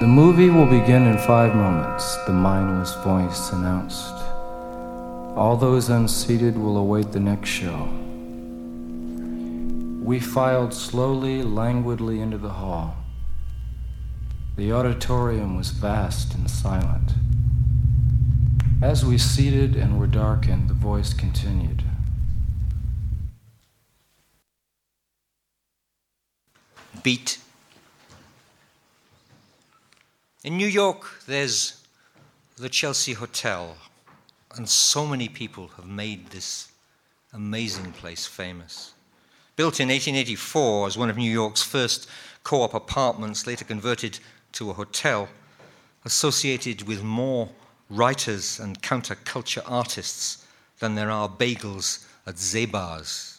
The movie will begin in 5 moments, the mindless voice announced. All those unseated will await the next show. We filed slowly, languidly into the hall. The auditorium was vast and silent. As we seated and were darkened, the voice continued. Beat. In New York, there's the Chelsea Hotel, and so many people have made this amazing place famous. Built in 1884 as one of New York's first co-op apartments, later converted to a hotel, associated with more writers and counterculture artists than there are bagels at Zebar's.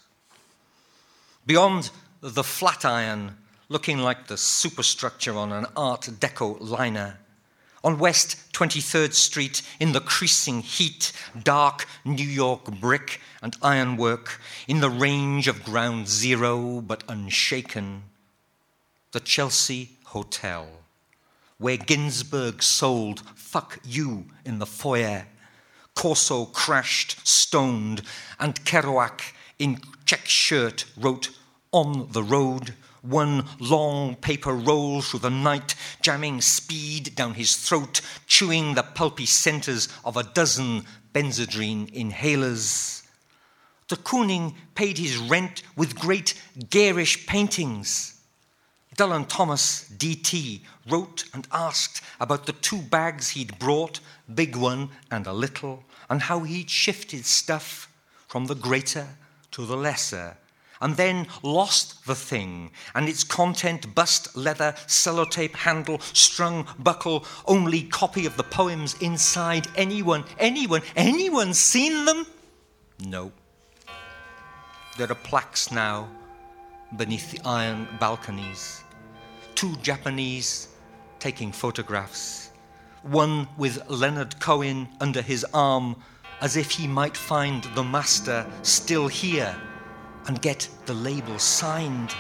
Beyond the Flatiron, looking like the superstructure on an Art Deco liner, on West 23rd Street, in the creasing heat, dark New York brick and ironwork, in the range of ground zero but unshaken, the Chelsea Hotel, where Ginsberg sold "Fuck You" in the foyer, Corso crashed, stoned, and Kerouac in check shirt wrote "On the Road," one long paper roll through the night, jamming speed down his throat, chewing the pulpy centers of a dozen Benzedrine inhalers. De Kooning paid his rent with great garish paintings. Dylan Thomas, D.T., wrote and asked about the 2 bags he'd brought, big one and a little, and how he'd shifted stuff from the greater to the lesser, and then lost the thing, and its content: bust leather, sellotape handle, strung buckle, only copy of the poems inside. Anyone seen them? No. There are plaques now beneath the iron balconies. 2 Japanese taking photographs, one with Leonard Cohen under his arm, as if he might find the master still here and get the label signed.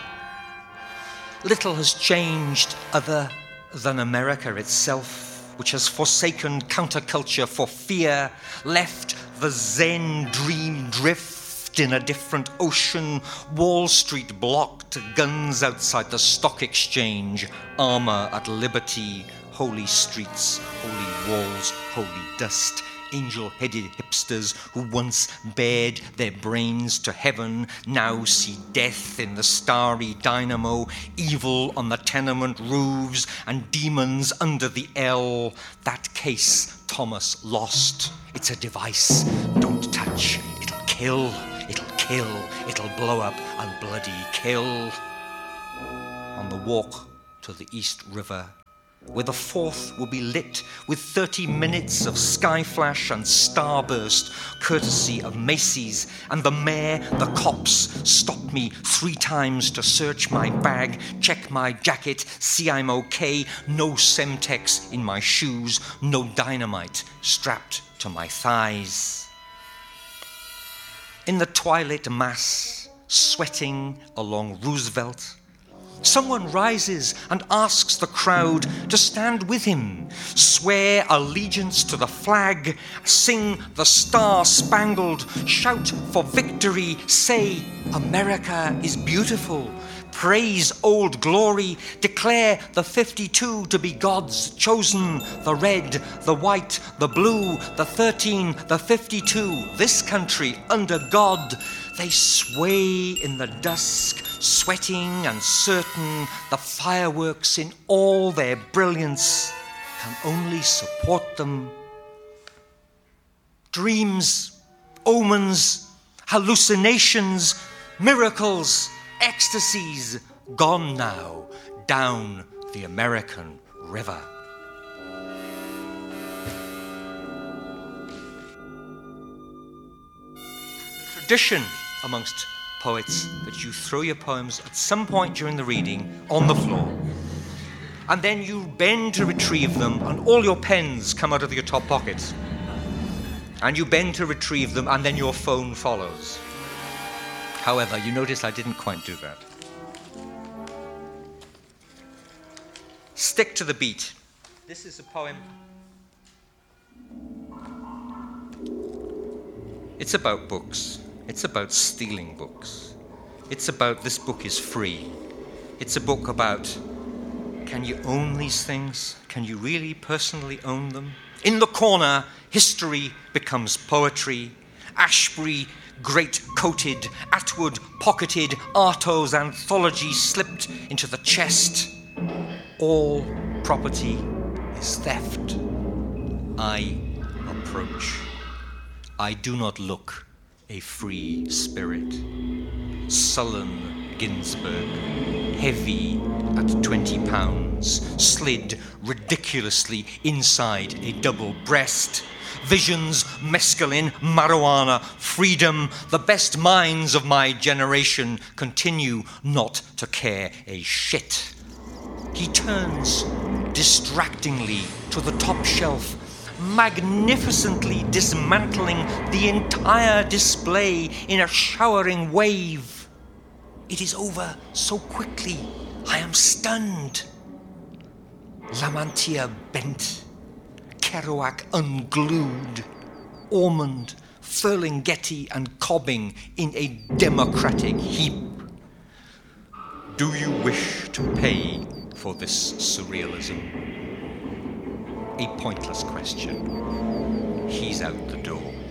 Little has changed other than America itself, which has forsaken counterculture for fear, left the Zen dream drift in a different ocean, Wall Street blocked, guns outside the stock exchange, armor at liberty, holy streets, holy walls, holy dust, angel-headed hipsters who once bared their brains to heaven now see death in the starry dynamo, evil on the tenement roofs, and demons under the L. That case Thomas lost. It's a device. Don't touch. It'll kill. It'll kill. It'll blow up and bloody kill. On the walk to the East River, where the 4th will be lit with 30 minutes of sky flash and starburst, courtesy of Macy's, and the mayor, the cops, stopped me 3 times to search my bag, check my jacket, see I'm okay, no Semtex in my shoes, no dynamite strapped to my thighs. In the twilight mass, sweating along Roosevelt, someone rises and asks the crowd to stand with him, swear allegiance to the flag, sing the star-spangled, shout for victory, say America is beautiful, praise Old Glory, declare the 52 to be God's chosen, the red, the white, the blue, the 13, the 52, this country under God. They sway in the dusk, sweating and certain the fireworks in all their brilliance can only support them. Dreams, omens, hallucinations, miracles, ecstasies, gone now down the American river. Tradition amongst poets that you throw your poems at some point during the reading on the floor, and then you bend to retrieve them, and all your pens come out of your top pockets, and you bend to retrieve them, and then your phone follows. However, you notice I didn't quite do that. Stick to the beat. This is a poem. It's about books. It's about stealing books. It's about this book is free. It's a book about, can you own these things? Can you really personally own them? In the corner, history becomes poetry. Ashbury, great-coated, Atwood, pocketed, Artaud's anthology slipped into the chest. All property is theft. I approach. I do not look a free spirit. Sullen Ginsberg, heavy at 20 pounds, slid ridiculously inside a double breast. Visions, mescaline, marijuana, freedom, the best minds of my generation continue not to care a shit. He turns distractingly to the top shelf, magnificently dismantling the entire display in a showering wave. It is over so quickly, I am stunned. Lamantia bent, Kerouac unglued, Ormond, Ferlinghetti and Cobbing in a democratic heap. Do you wish to pay for this surrealism? A pointless question. He's out the door.